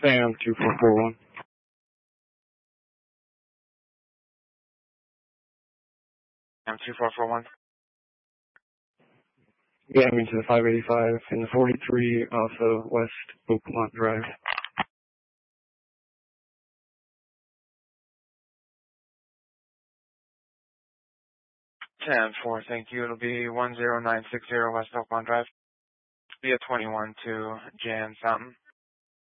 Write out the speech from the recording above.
Sam 2441. Sam 2441. Yeah, I mean to the 585 and the 43 also West Oakmont Drive. 10-4, thank you. It'll be 10960 West Oakmont Drive. Be a 21 to Jan Fountain.